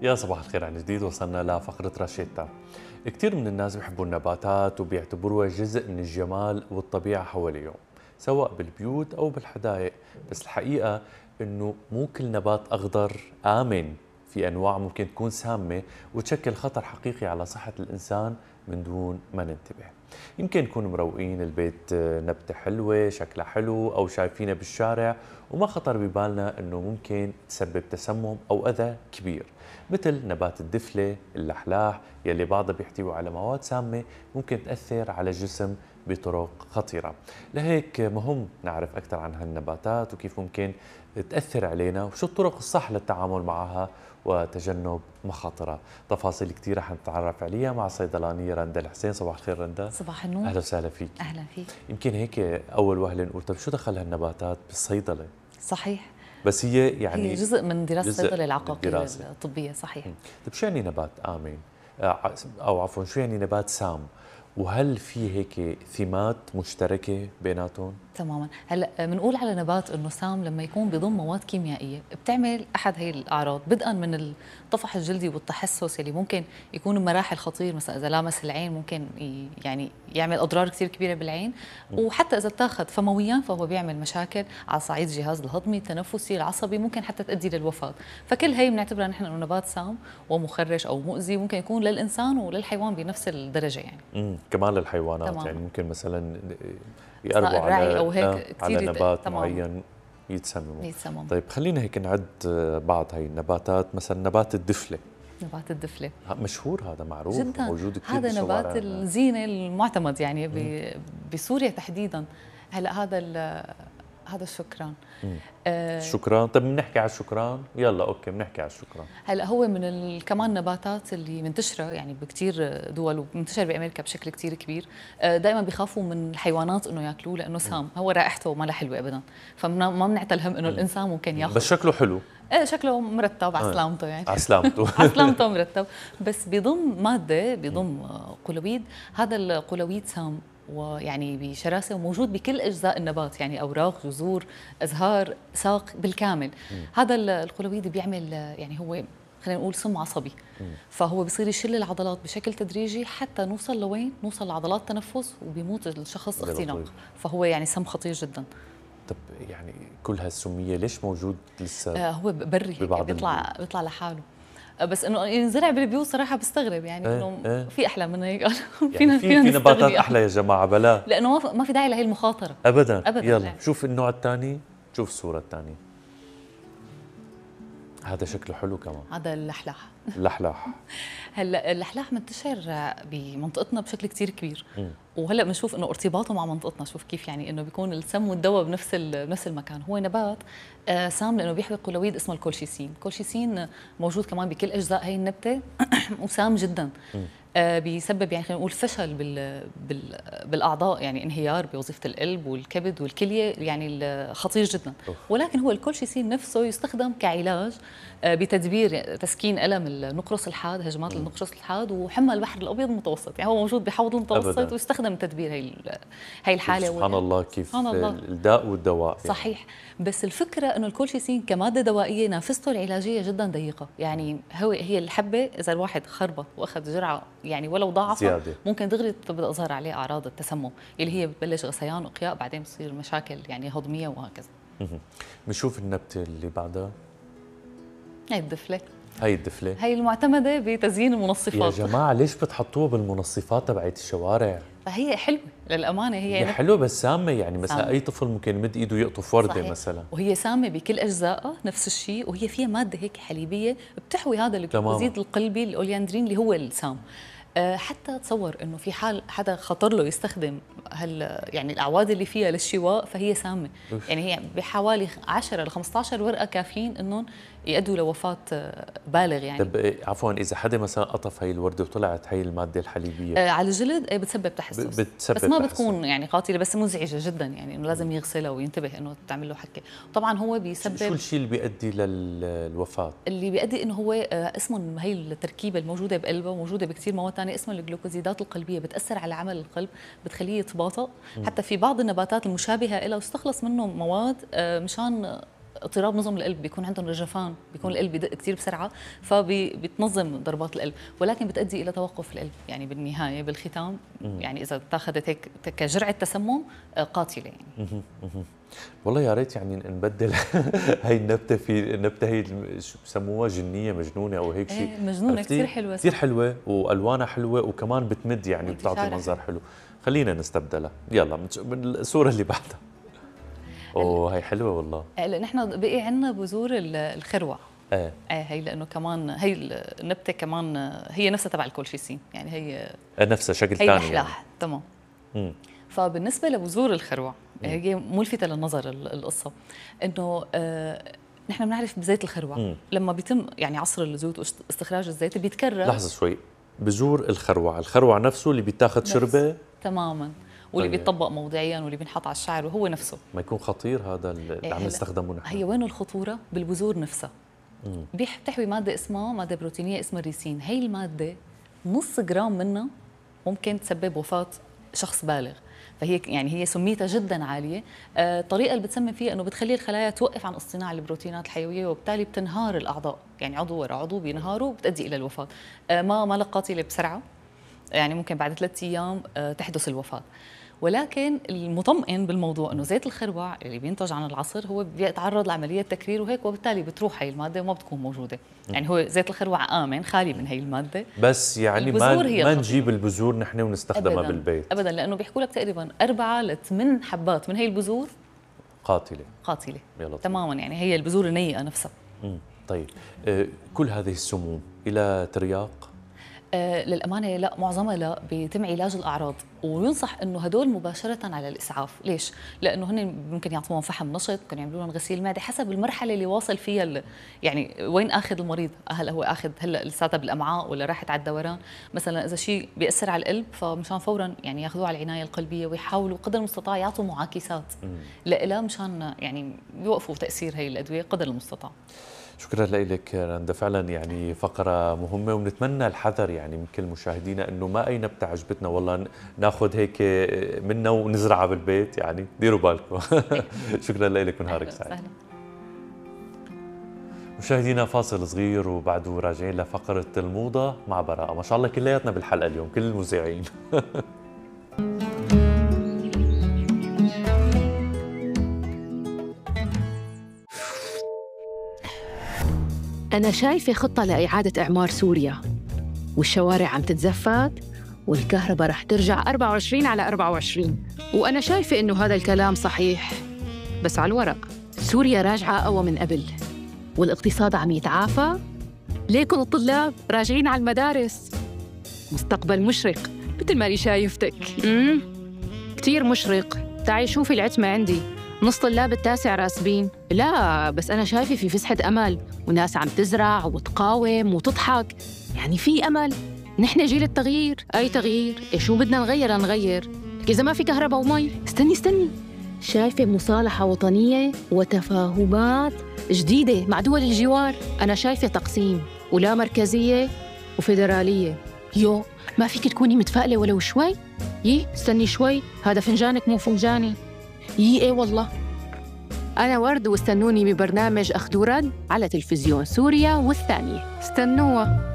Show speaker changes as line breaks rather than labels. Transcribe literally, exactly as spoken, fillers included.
يا صباح الخير عن جديد. وصلنا لفقرة راشيتا. كثير من الناس بيحبوا النباتات وبيعتبروها جزء من الجمال والطبيعة حواليهم، سواء بالبيوت أو بالحدائق. بس الحقيقة إنه مو كل نبات أخضر آمن، في أنواع ممكن تكون سامة وتشكل خطر حقيقي على صحة الإنسان من دون ما ننتبه. يمكن نكون مروقين البيت نبتة حلوة شكلها حلو أو شايفينها بالشارع وما خطر ببالنا أنه ممكن تسبب تسمم أو أذى كبير، مثل نبات الدفلة، اللحلاح يلي بعضها بيحتوي على مواد سامة ممكن تأثر على الجسم بطرق خطيرة. لهيك مهم نعرف أكثر عن هالنباتات وكيف ممكن تأثر علينا وشو الطرق الصح للتعامل معها وتجنب مخاطرها. تفاصيل كثيرة رح نتعرف عليها مع صيدلانية رندا الحسين. صباح الخير رندا.
صباح النور.
أهلا وسهلا فيك.
أهلا فيك.
يمكن هيك أول وهلة نقول طب شو دخل هالنباتات بالصيدلة؟
صحيح،
بس هي يعني
هي جزء من دراسة الصيدلة العقاقير
الدراسة
الطبية. صحيح.
طيب شو يعني نبات آمن؟ أو عفوا شو يعني نبات سام؟ وهل في هيك ثيمات مشتركة بيناتهم؟
تماما. هلا بنقول على نبات انه سام لما يكون بيضم مواد كيميائيه بتعمل احد هي الاعراض، بدءا من الطفح الجلدي والتحسس اللي ممكن يكون بمراحل خطير، مثلا اذا لامس العين ممكن يعني يعمل اضرار كثير كبيره بالعين، وحتى اذا اتاخذ فمويا فهو بيعمل مشاكل على صعيد الجهاز الهضمي، التنفسي، العصبي، ممكن حتى تؤدي للوفاه. فكل هي بنعتبرها نحن انه نبات سام ومخرش او مؤذي، ممكن يكون للانسان وللحيوان بنفس الدرجه يعني.
امم كمان للحيوانات. تمام. يعني ممكن مثلا يقربوا على
أو هيك
آه على نبات
تمام.
معين يتسمموا.
يتسمم.
طيب خلينا هيك نعد بعض هي النباتات. مثلا نبات الدفله.
نبات الدفله
مشهور، هذا معروف
جدا،
موجود كثير
هذا
بالشوارع.
نبات الزينه المعتمد يعني بسوريا تحديدا. هلا هذا هذا الشكران.
آه الشكران. طيب بنحكي على الشكران. يلا اوكي بنحكي على الشكران.
هلا هو من كمان نباتات اللي منتشره يعني بكثير دول ومنتشر بامريكا بشكل كثير كبير. دائما بيخافوا من الحيوانات انه ياكلوه لانه سام، هو رائحته ما له حلوه ابدا، فما بنعتل هم انه الانسان ممكن ياخذ.
بس شكله حلو.
ايه شكله مرتب على سلامته يعني.
على سلامته.
على سلامته مرتب. بس بيضم ماده، بيضم قولويد. هذا القولويد سام ويعني بشراسه وموجود بكل اجزاء النبات، يعني اوراق، جذور، ازهار، ساق بالكامل. م. هذا القولويد بيعمل يعني هو خلينا نقول سم عصبي. م. فهو بيصير يشل العضلات بشكل تدريجي حتى نوصل لوين؟ نوصل لعضلات التنفس وبيموت الشخص اختناق. فهو يعني سم خطير جدا.
طب يعني كل هالسميه ليش موجود لسه؟
آه هو بري بيطلع بيطلع لحاله. بس انه ينزرع بالبيوت صراحه بستغرب يعني
ايه
انه
ايه
في احلى من هيك. يعني
فينا في في نباتات احلى يا جماعه بلا،
لانه ما في داعي لهي المخاطره
ابدا
ابدا.
يلا يعني. شوف النوع الثاني، شوف الصوره الثانيه. هذا شكله حلو كمان.
هذا اللحلاح.
اللحلاح.
هلا اللحلاح منتشر بمنطقتنا بشكل كثير كبير. م. وهلا بنشوف انه ارتباطه مع منطقتنا، شوف كيف يعني انه بيكون السم والدواء بنفس بنفس المكان. هو نبات آه سام لانه بيحوي قولويد اسمه الكولشيسين. الكولشيسين موجود كمان بكل اجزاء هي النبته وسام جدا. م. آه بيسبب يعني خلينا نقول فشل بال بال بالاعضاء، يعني انهيار بوظيفه القلب والكبد والكليه، يعني خطير جدا. أوف. ولكن هو الكولشيسين نفسه يستخدم كعلاج آه بتدبير تسكين الم النقرس الحاد، هجمات م. النقرس الحاد وحمى البحر الابيض المتوسط. يعني هو موجود بحوض المتوسط أبداً. ويستخدم تدبير هي هي الحاله.
سبحان الله كيف سبحان الله. الداء والدواء يعني.
صحيح. بس الفكره انه الكولشيسين كماده دوائيه نافذته العلاجيه جدا ضيقه، يعني هو هي الحبه اذا الواحد خربط واخذ جرعه يعني ولو ضاعفه ممكن دغري تبدا تظهر عليه اعراض التسمم اللي هي بتبلش غثيان وقياء، بعدين بتصير مشاكل يعني هضميه وهكذا.
بنشوف النبته اللي بعدها.
هي الدفله.
هي الدفله
هي المعتمده بتزيين المنظفات.
يا جماعه ليش بتحطوها بالمنظفات تبعت الشوارع؟
فهي حلوه للامانه. هي
هي حلوه بس سامه، يعني مثلا سامة. اي طفل ممكن يمد ايده يقطف ورده. صحيح. مثلا
وهي سامه بكل اجزائها نفس الشيء، وهي فيها ماده هيك حليبيه بتحوي هذا الجلوكوزيد القلبي الاولياندرين اللي هو السام. أه حتى تصور انه في حال حدا خطر له يستخدم هال يعني الاعواد اللي فيها للشواء فهي سامه. أوف. يعني هي بحوالي عشرة ل خمسة عشر ورقه كافيين انهم يؤدوا لوفاه بالغ يعني.
طب عفوا اذا حدا مثلا قطف هي الورده وطلعت هي الماده الحليبيه
أه على الجلد بتسبب تحسس.
بتسبب
بس ما
تحسس.
بتكون يعني قاتله بس مزعجه جدا، يعني انه لازم يغسلها وينتبه انه تعمل له حكه. طبعا هو بيسبب
شو الشيء اللي بيؤدي للوفاه؟ اللي
بيؤدي انه هو اسمه هي التركيبه الموجوده بقلبه وموجوده بكثير مواد ثانيه اسمها الجلوكوزيدات القلبيه، بتاثر على عمل القلب، بتخليه يتباطأ. حتى في بعض النباتات المشابهه له يستخلص منه مواد مشان اضطراب نظم القلب، بيكون عندهم رجفان، بيكون القلب بدق كثير بسرعه، فبتنظم ضربات القلب، ولكن بتؤدي الى توقف القلب. يعني بالنهايه بالختام يعني اذا اتخذت هيك كجرعه تسمم قاتله يعني.
والله يا ريت يعني نبدل هي النبته في النبته هي شو بسموها جنيه مجنونه او هيك شيء.
ايه مجنونه كثير حلوه،
كثير حلوه والوانها حلوه وكمان بتمد يعني بتعطي منظر حلو. خلينا نستبدلها. يلا من الصوره اللي بعدها. اوه هي حلوه والله.
نحن بقي عندنا بذور الخروع.
ايه
ايه هي لانه كمان هي النبته كمان هي نفسها تبع الكولشيسين، يعني هي
نفسها شكل ثاني.
هي لحلاح يعني. تمام.
امم
فبالنسبه لبذور الخروع هي ملفته للنظر القصه انه آه نحن بنعرف بزيت الخروع مم. لما بيتم يعني عصر الزيوت واستخراج الزيت بيتكرر.
لحظه شوي، بذور الخروع، الخروع نفسه اللي بيتاخذ شربه تماما،
واللي طيب. بيتطبق موضعيا واللي بينحط على الشعر وهو نفسه.
ما يكون خطير هذا اللي عم نستخدمه نحن؟
هي وين الخطوره؟ بالبذور نفسها. بتحوي ماده اسمها ماده بروتينيه اسمها الريسين. هي الماده نص جرام منها ممكن تسبب وفاه شخص بالغ، فهي يعني هي سميتها جدا عاليه. آه، الطريقه اللي بتسمم فيها انه بتخلي الخلايا توقف عن اصطناع البروتينات الحيويه، وبالتالي بتنهار الاعضاء، يعني عضو ورا عضو بينهاروا وبتؤدي الى الوفاه. آه، ما ما قاتله بسرعه، يعني ممكن بعد ثلاث ايام آه، تحدث الوفاه. ولكن المطمئن بالموضوع انه زيت الخروع اللي بينتج عن العصر هو بيتعرض لعمليه تكرير وهيك، وبالتالي بتروح هي الماده وما بتكون موجوده. يعني هو زيت الخروع امن خالي من هي الماده،
بس يعني ما ما نجيب البذور نحن ونستخدمها
أبداً
بالبيت
ابدا، لانه بيحكوا لك تقريبا أربعة لثمان حبات من هي البذور
قاتله
قاتله تماما، يعني هي البذور النيئه نفسها.
امم طيب آه كل هذه السموم الى ترياق؟
آه للأمانة لا، معظمها لا، بيتم علاج الأعراض، وينصح إنه هدول مباشرة على الإسعاف. ليش؟ لأنه هن ممكن يعطوهم فحم نشط، ممكن يعملوا لهم غسيل معدة حسب المرحلة اللي واصل فيها، يعني وين آخذ المريض، هل هو آخذ هلا لساتها بالأمعاء ولا راحت على الدوران؟ مثلا إذا شيء بيأثر على القلب فمشان فورا يعني ياخذوه على العناية القلبية، ويحاولوا قدر المستطاع يعطوا معاكسات لإلها مشان يعني يوقفوا تأثير هي الأدوية قدر المستطاع.
شكرا لك رندا، فعلا يعني فقرة مهمة، ونتمنى الحذر يعني من كل مشاهدينا انه ما اي نبتة عجبتنا والله ناخذ هيك منا ونزرعها بالبيت، يعني ديروا بالكم. شكرا لك ونهارك سعيد. مشاهدينا فاصل صغير وبعده راجعين لفقرة الموضة مع براءة. ما شاء الله كلياتنا بالحلقة اليوم، كل المذيعين.
أنا شايفة خطة لإعادة إعمار سوريا، والشوارع عم تتزفت والكهرباء رح ترجع أربعة وعشرين على أربعة وعشرين، وأنا شايفة إنه هذا الكلام صحيح بس على الورق. سوريا راجعة أقوى من قبل والاقتصاد عم يتعافى، ليكن الطلاب راجعين على المدارس. مستقبل مشرق مثل ما أنا شايفتك. امم كتير مشرق. تعي شوفي العتمة عندي، نص طلاب التاسع راسبين. لا بس أنا شايفة في فسحة أمل، وناس عم تزرع وتقاوم وتضحك، يعني في أمل. نحن جيل التغيير. أي تغيير؟ إيش شو بدنا نغير نغير إذا ما في كهرباء ومي؟ استني استني، شايفة مصالحة وطنية وتفاهمات جديدة مع دول الجوار. أنا شايفة تقسيم ولا مركزية وفيدرالية. يو ما فيك تكوني متفائلة ولو شوي؟ يي استني شوي، هذا فنجانك مو فنجاني. يي ايه والله. أنا ورد، واستنوني ببرنامج أخذ ورد على تلفزيون سوريا والثانية. استنوها.